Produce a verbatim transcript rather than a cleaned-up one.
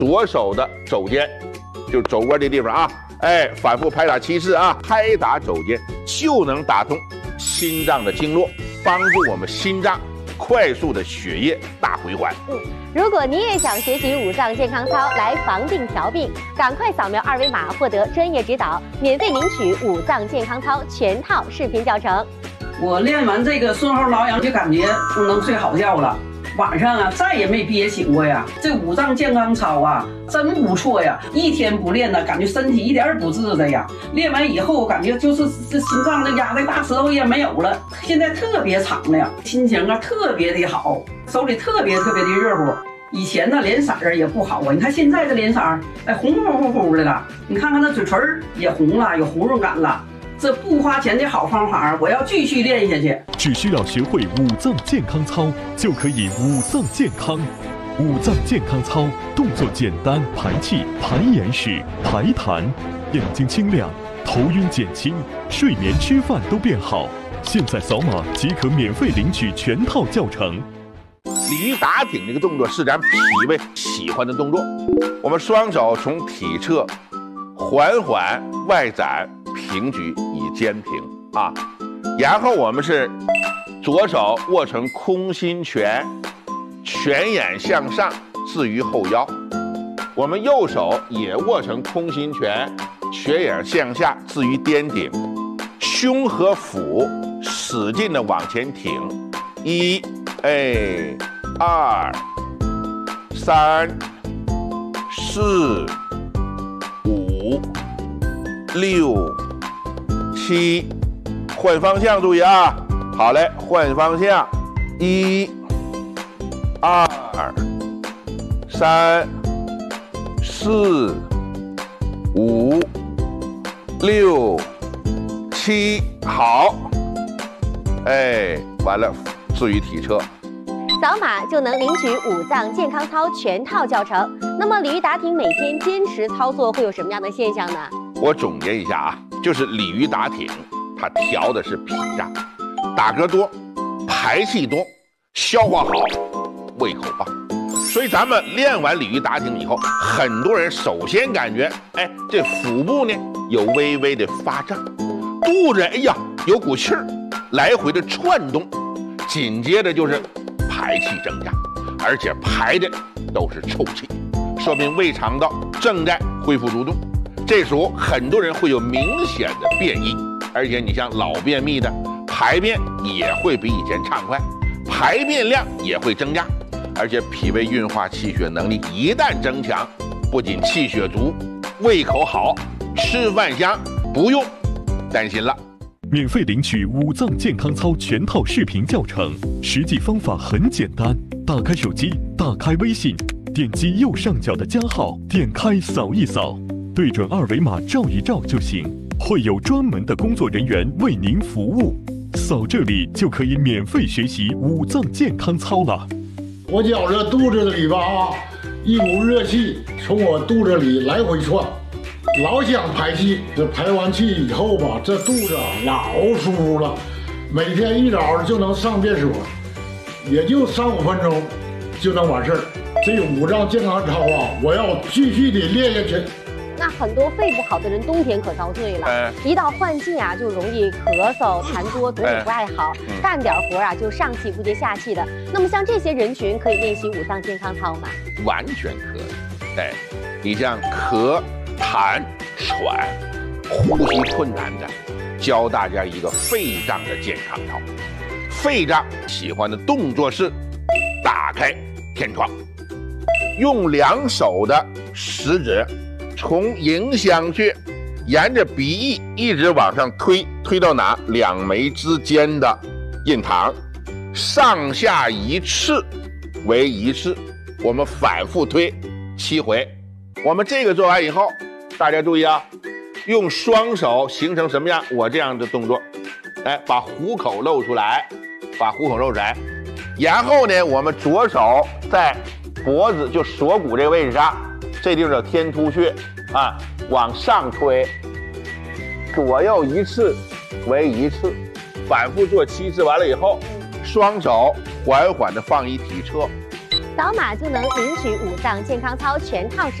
左手的肘尖，就是肘窝这地方啊，哎，反复拍打七次啊，拍打肘尖就能打通心脏的经络，帮助我们心脏快速的血液大回环。 嗯，如果你也想学习五脏健康操来防病调病，赶快扫描二维码获得专业指导，免费领取五脏健康操全套视频教程。 我练完这个顺后挠痒，就感觉能睡好觉了。晚上啊，再也没憋醒过呀。这五脏健康操啊，真不错呀！一天不练呢，感觉身体一点也不自在呀。练完以后，感觉就是这心脏的压的大舌头也没有了，现在特别长了呀，心情啊特别的好，手里特别特别的热乎。以前呢脸色儿也不好啊，你看现在这脸色儿，哎红乎乎乎的了。你看看那嘴唇也红了，有红润感了。这不花钱的好方法，我要继续练下去。 只需要学会五脏健康操，就可以五脏健康。五脏健康操动作简单，排气、排眼屎、排痰，眼睛清亮，头晕减轻，睡眠、吃饭都变好。现在扫码即可免费领取全套教程。 鲤鱼打挺这个动作是咱脾胃喜欢的动作，我们双手从体侧缓缓外展，平举以肩平啊，然后我们是左手握成空心拳，拳眼向上置于后腰，我们右手也握成空心拳，拳眼向下置于颠顶，胸和腹使劲的往前挺，一，哎，二，三，四，五，六，七，换方向，注意啊！好嘞，换方向，一、二、三、四、五、六、七，好，哎，完了，置于体侧。 扫码就能领取五脏健康操全套教程。那么鲤鱼打挺每天坚持操作会有什么样的现象呢？ 我总结一下啊，就是鲤鱼打挺，它调的是脾脏，打嗝多，排气多，消化好，胃口棒。所以咱们练完鲤鱼打挺以后，很多人首先感觉，哎，这腹部呢有微微的发胀，肚子哎呀有股气儿，来回的窜动，紧接着就是排气增加，而且排的都是臭气，说明胃肠道正在恢复蠕动。这时候很多人会有明显的便意，而且你像老便秘的，排便也会比以前畅快，排便量也会增加，而且脾胃运化气血能力一旦增强，不仅气血足，胃口好，吃饭香，不用担心了。 免费领取五脏健康操全套视频教程，实际方法很简单，打开手机，打开微信，点击右上角的加号，点开扫一扫，对准二维码照一照就行，会有专门的工作人员为您服务。扫这里就可以免费学习五脏健康操了。 我觉着肚子里吧啊，一股热气从我肚子里来回窜，老想排气。这排完气以后吧，这肚子老舒服了，每天一早就能上厕所，也就三五分钟就能完事儿。这五脏健康操啊，我要继续的练下去。 那很多肺不好的人冬天可遭罪了，哎、一到换季啊，就容易咳嗽、痰多，总也不爱好，哎、干点活啊就上气不接下气的。那么像这些人群可以练习五脏健康操吗？ 完全可以。哎，你像咳、痰、喘、呼吸困难的，教大家一个肺脏的健康操。肺脏喜欢的动作是打开天窗，用两手的食指从迎香穴沿着鼻翼一直往上推，推到哪？两眉之间的印堂，上下一次为一次，我们反复推七回。我们这个做完以后，大家注意啊，用双手形成什么样？我这样的动作，哎，把虎口露出来，把虎口露出来，然后呢，我们左手在脖子就锁骨这个位置上，这地方叫天突穴啊，往上推，左右一次为一次，反复做七次，完了以后，双手缓缓的放于体侧。 扫码就能领取五脏健康操全套视